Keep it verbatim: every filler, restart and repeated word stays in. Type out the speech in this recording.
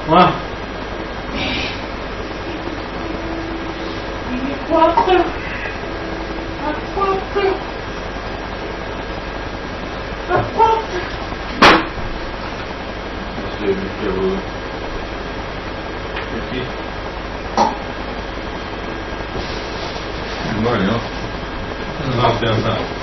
Qua. Quattro. A quattro. A quattro. Sì, mi chiedo. Perché? Buono, no? Non ho piantato.